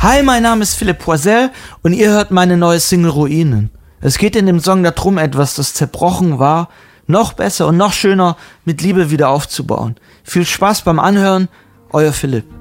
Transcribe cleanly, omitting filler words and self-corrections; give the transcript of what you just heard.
Hi, mein Name ist Philipp Poisel und ihr hört meine neue Single Ruinen. Es geht in dem Song darum, etwas, das zerbrochen war, noch besser und noch schöner mit Liebe wieder aufzubauen. Viel Spaß beim Anhören, euer Philipp.